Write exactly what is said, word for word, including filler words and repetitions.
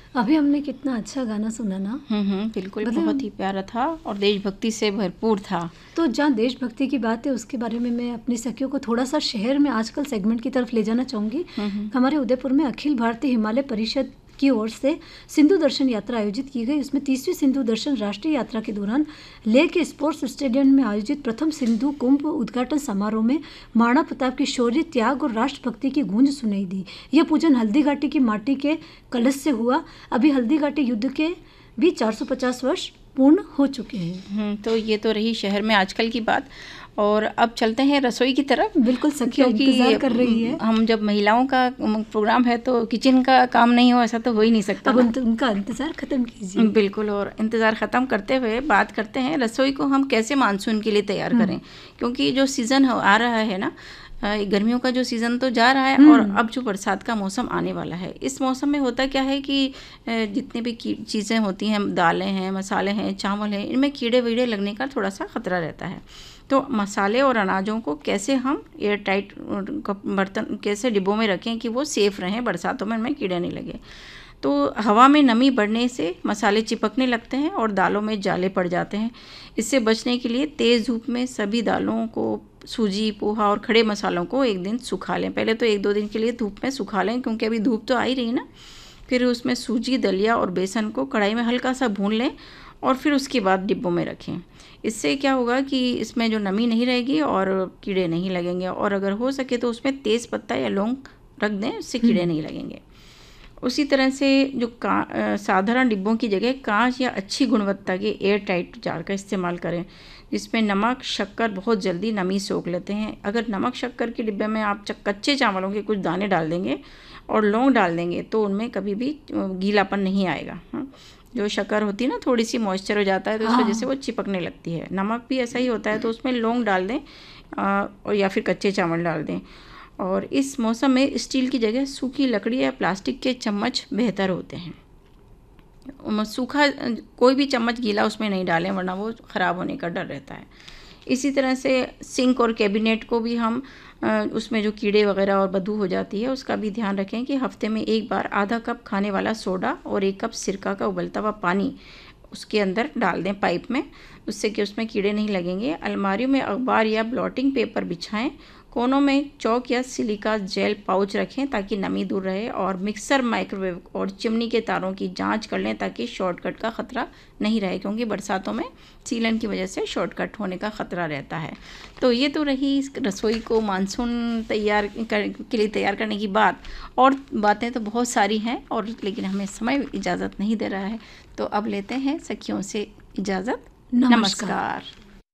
अभी हमने कितना अच्छा गाना सुना ना। हम्म हम्म बिल्कुल, मतलब बहुत ही प्यारा था और देशभक्ति से भरपूर था। तो जहाँ देशभक्ति की बात है उसके बारे में मैं अपनी सखियों को थोड़ा सा शहर में आजकल सेगमेंट की तरफ ले जाना चाहूँगी। हमारे उदयपुर में अखिल भारतीय हिमालय परिषद की ओर से सिंधु दर्शन यात्रा आयोजित की गई। उसमें तीसवीं सिंधु दर्शन राष्ट्रीय यात्रा के दौरान लेह के स्पोर्ट्स स्टेडियम में आयोजित प्रथम सिंधु कुंभ उद्घाटन समारोह में महाराणा प्रताप की शौर्य, त्याग और राष्ट्रभक्ति की गूंज सुनाई दी। यह पूजन हल्दी घाटी की माटी के कलश से हुआ। अभी हल्दी घाटी युद्ध के भी चार सौ पचास वर्ष पूर्ण हो चुके हैं। तो ये तो रही शहर में आजकल की बात, और अब चलते हैं रसोई की तरफ। बिल्कुल सखिया इंतजार कर रही है। हम जब महिलाओं का प्रोग्राम है तो किचन का काम नहीं हो ऐसा तो हो ही नहीं सकता। अब उनका इंतजार खत्म कीजिए। बिल्कुल, और इंतजार ख़त्म करते हुए बात करते हैं रसोई को हम कैसे मानसून के लिए तैयार करें, क्योंकि जो सीज़न आ रहा है ना, गर्मियों का जो सीज़न तो जा रहा है और अब जो बरसात का मौसम आने वाला है, इस मौसम में होता क्या है कि जितनी भी चीज़ें होती हैं, दालें हैं, मसाले हैं, चावल हैं, इनमें कीड़े वीड़े लगने का थोड़ा सा खतरा रहता है। तो मसाले और अनाजों को कैसे हम एयर टाइट बर्तन कैसे डिब्बों में रखें कि वो सेफ़ रहें, बरसातों में इनमें कीड़े नहीं लगे। तो हवा में नमी बढ़ने से मसाले चिपकने लगते हैं और दालों में जाले पड़ जाते हैं। इससे बचने के लिए तेज़ धूप में सभी दालों को, सूजी, पोहा और खड़े मसालों को एक दिन सुखा लें। पहले तो एक दो दिन के लिए धूप में सुखा लें, क्योंकि अभी धूप तो आ ही रही ना। फिर उसमें सूजी, दलिया और बेसन को कढ़ाई में हल्का सा भून लें और फिर उसके बाद डिब्बों में रखें। इससे क्या होगा कि इसमें जो नमी नहीं रहेगी और कीड़े नहीं लगेंगे। और अगर हो सके तो उसमें तेज़ पत्ता या लौंग रख दें, उससे कीड़े नहीं लगेंगे। उसी तरह से जो का साधारण डिब्बों की जगह कांच या अच्छी गुणवत्ता के एयर टाइट जार का इस्तेमाल करें, जिसमें नमक, शक्कर बहुत जल्दी नमी सोख लेते हैं। अगर नमक शक्कर के डिब्बे में आप कच्चे चावलों के कुछ दाने डाल देंगे और लौंग डाल देंगे तो उनमें कभी भी गीलापन नहीं आएगा। जो शक्कर होती है ना, थोड़ी सी मॉइस्चर हो जाता है तो इस वजह से वो चिपकने लगती है। नमक भी ऐसा ही होता है, तो उसमें लौंग डाल दें और या फिर कच्चे चावल डाल दें। और इस मौसम में स्टील की जगह सूखी लकड़ी या प्लास्टिक के चम्मच बेहतर होते हैं। सूखा कोई भी चम्मच गीला उसमें नहीं डालें, वरना वो ख़राब होने का डर रहता है। इसी तरह से सिंक और कैबिनेट को भी हम उसमें जो कीड़े वगैरह और बदबू हो जाती है उसका भी ध्यान रखें कि हफ्ते में एक बार आधा कप खाने वाला सोडा और एक कप सिरका का उबलता हुआ पानी उसके अंदर डाल दें पाइप में, उससे कि उसमें कीड़े नहीं लगेंगे। अलमारियों में अखबार या ब्लॉटिंग पेपर बिछाएं। कोनों में चौक या सिलिका जेल पाउच रखें ताकि नमी दूर रहे। और मिक्सर, माइक्रोवेव और चिमनी के तारों की जांच कर लें ताकि शॉर्टकट का ख़तरा नहीं रहे, क्योंकि बरसातों में सीलन की वजह से शॉर्टकट होने का ख़तरा रहता है। तो ये तो रही रसोई को मानसून तैयार कर, के लिए तैयार करने की बात। और बातें तो बहुत सारी हैं, और लेकिन हमें समय इजाज़त नहीं दे रहा है, तो अब लेते हैं सखियों से इजाज़त। नमस्कार।